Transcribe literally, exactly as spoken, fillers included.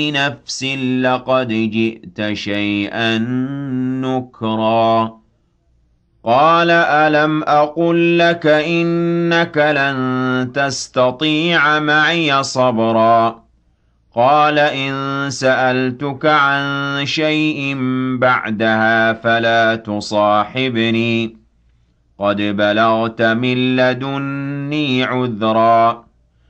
نَفْسٍ لَّقَدْ جِئْتَ شَيْئًا نُّكْرًا قَالَ أَلَمْ أَقُل لَّكَ إِنَّكَ لَن تَسْتَطِيعَ مَعِيَ صَبْرًا قَالَ إِن سَأَلْتُكَ عَن شَيْءٍ بَعْدَهَا فَلَا تُصَاحِبْنِي قَدْ بَلَغْتَ مِن لَّدُنِّي عُذْرًا